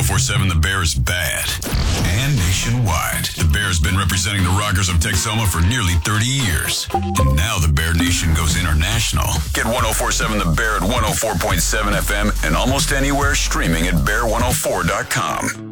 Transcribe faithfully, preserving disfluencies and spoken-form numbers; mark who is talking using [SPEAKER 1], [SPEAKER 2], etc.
[SPEAKER 1] oh four seven The Bear is bad. And nationwide. The Bear's been representing the Rockers of Texoma for nearly thirty years. And now the Bear Nation goes international. Get one oh four seven The Bear at one oh four point seven F M and almost anywhere streaming at bear one oh four dot com.